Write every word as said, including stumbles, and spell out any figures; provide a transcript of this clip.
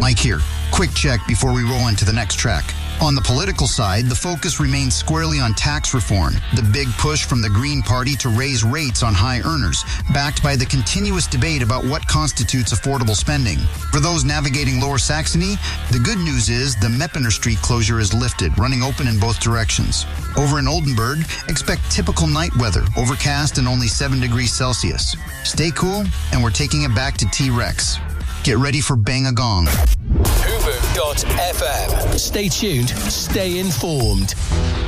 Mike here. Quick check before we roll into the next track. On the political side, the focus remains squarely on tax reform, the big push from the Green Party to raise rates on high earners, backed by the continuous debate about what constitutes affordable spending. For those navigating Lower Saxony, the good news is the Meppener Street closure is lifted, running open in both directions. Over in Oldenburg, expect typical night weather, overcast and only seven degrees Celsius. Stay cool, and we're taking it back to T-Rex. Get ready for Bang a Gong. Hoover dot f m. Stay tuned, stay informed.